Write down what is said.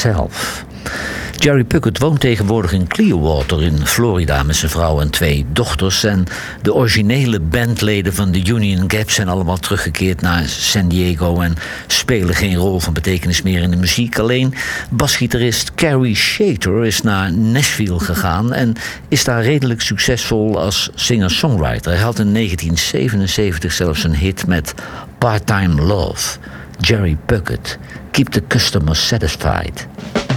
Yourself. Jerry Puckett woont tegenwoordig in Clearwater in Florida met zijn vrouw en 2 dochters. En de originele bandleden van de Union Gap zijn allemaal teruggekeerd naar San Diego en spelen geen rol van betekenis meer in de muziek. Alleen basgitarist Carrie Shater is naar Nashville gegaan en is daar redelijk succesvol als singer-songwriter. Hij had in 1977 zelfs een hit met Part-Time Love. Jerry Puckett, Keep the Customer Satisfied.